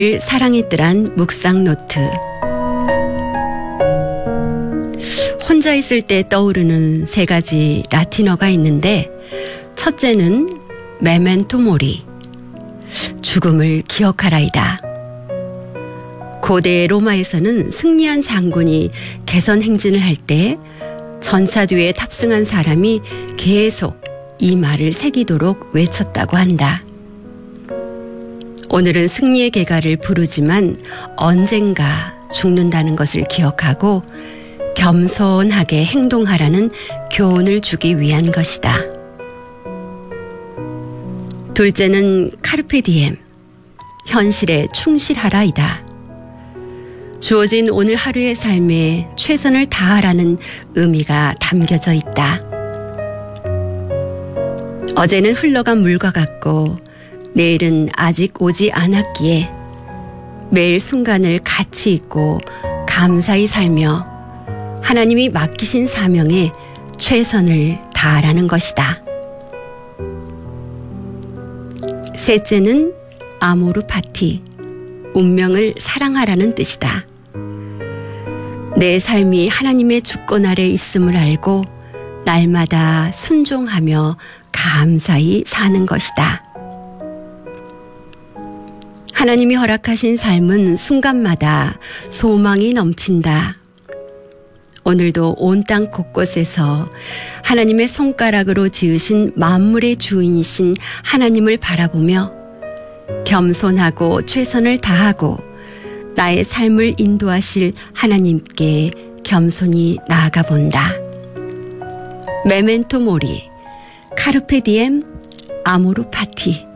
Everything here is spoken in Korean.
사랑했더란 묵상 노트. 혼자 있을 때 떠오르는 세 가지 라틴어가 있는데, 첫째는 메멘토 모리, 죽음을 기억하라이다. 고대 로마에서는 승리한 장군이 개선 행진을 할 때 전차 뒤에 탑승한 사람이 계속 이 말을 새기도록 외쳤다고 한다. 오늘은 승리의 개가를 부르지만 언젠가 죽는다는 것을 기억하고 겸손하게 행동하라는 교훈을 주기 위한 것이다. 둘째는 카르페 디엠, 현실에 충실하라이다. 주어진 오늘 하루의 삶에 최선을 다하라는 의미가 담겨져 있다. 어제는 흘러간 물과 같고 내일은 아직 오지 않았기에 매일 순간을 가치 있고 감사히 살며 하나님이 맡기신 사명에 최선을 다하라는 것이다. 셋째는 아모르 파티, 운명을 사랑하라는 뜻이다. 내 삶이 하나님의 주권 아래 있음을 알고 날마다 순종하며 감사히 사는 것이다. 하나님이 허락하신 삶은 순간마다 소망이 넘친다. 오늘도 온 땅 곳곳에서 하나님의 손가락으로 지으신 만물의 주인이신 하나님을 바라보며 겸손하고 최선을 다하고 나의 삶을 인도하실 하나님께 겸손히 나아가 본다. 메멘토 모리, 카르페 디엠, 아모르 파티.